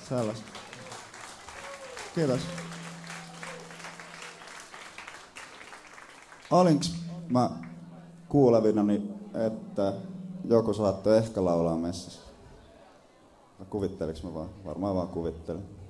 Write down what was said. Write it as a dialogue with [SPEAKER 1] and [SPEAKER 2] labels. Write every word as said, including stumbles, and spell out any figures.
[SPEAKER 1] Selvästi. Kiitos. Olinks mä kuulevinani, että joku saattoi ehkä laulaa messissä? Kuvitteliks mä vaan? Varmaan vaan kuvittelin.